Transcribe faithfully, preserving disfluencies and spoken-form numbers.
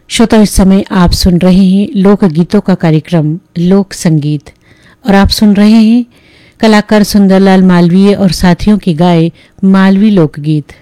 श्रोता, इस समय आप सुन रहे हैं लोक गीतों का कार्यक्रम लोक संगीत और आप सुन रहे हैं कलाकार सुंदरलाल मालवीय और साथियों की गाए मालवी लोकगीत।